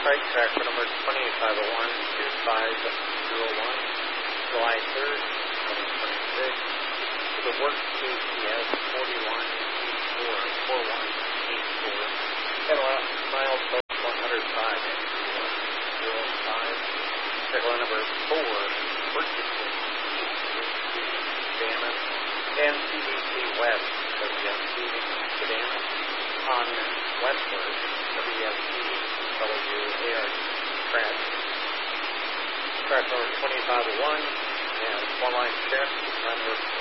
Strike tracker number 2501-2501, July 3rd, 2026. To the work KCS 4184. Cadillac milepost 105 and 105. Circle number 4, purchasing Savannah and CDC West, WFC Savannah, on westward, WFC WARD track. Track number 2501 and one line shift, number